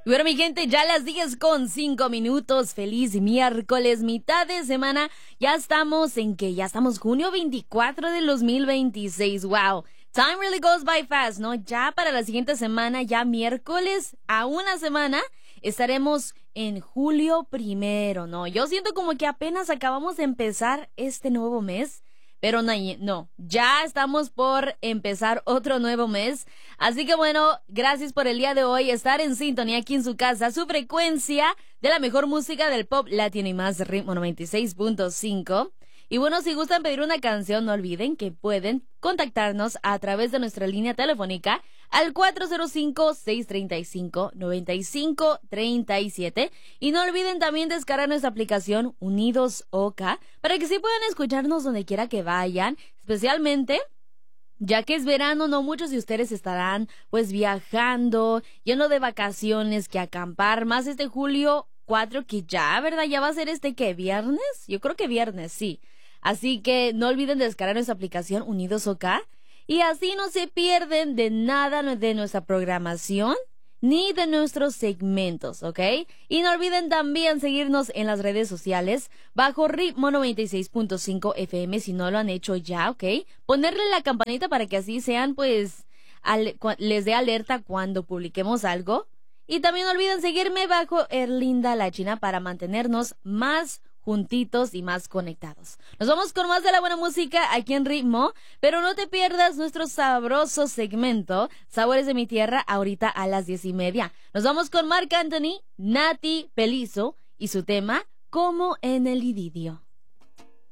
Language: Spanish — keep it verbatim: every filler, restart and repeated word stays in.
Y bueno, mi gente, ya las diez con cinco minutos. Feliz miércoles, mitad de semana. Ya estamos en que ya estamos junio veinticuatro del dos mil veintiséis. Wow. Time really goes by fast, ¿no? Ya para la siguiente semana, ya miércoles, a una semana, estaremos en julio primero, ¿no? Yo siento como que apenas acabamos de empezar este nuevo mes. Pero no, no, ya estamos por empezar otro nuevo mes. Así que bueno, gracias por el día de hoy estar en sintonía aquí en su casa, su frecuencia de la mejor música del pop latino y más, Ritmo noventa y seis punto cinco. Y bueno, si gustan pedir una canción, no olviden que pueden contactarnos a través de nuestra línea telefónica al cuatro cero cinco, seis tres cinco, nueve cinco tres siete. Y no olviden también descargar nuestra aplicación Unidos Oca para que sí puedan escucharnos donde quiera que vayan, especialmente ya que es verano. No muchos de ustedes estarán pues viajando, yendo de vacaciones, que acampar, más este julio cuatro que ya, ¿verdad? Ya va a ser este, ¿qué? ¿Viernes? Yo creo que viernes, sí. Así que no olviden descargar nuestra aplicación Unidos Oca y así no se pierden de nada de nuestra programación ni de nuestros segmentos, ¿ok? Y no olviden también seguirnos en las redes sociales bajo Ritmo noventa y seis punto cinco F M si no lo han hecho ya, ¿ok? Ponerle la campanita para que así sean, pues, al, les dé alerta cuando publiquemos algo. Y también no olviden seguirme bajo Erlinda la China para mantenernos más juntitos y más conectados. Nos vamos con más de la buena música aquí en Ritmo, pero no te pierdas nuestro sabroso segmento Sabores de mi Tierra ahorita a las diez y media. Nos vamos con Marc Anthony, Nati Peluso y su tema Como en el Idilio.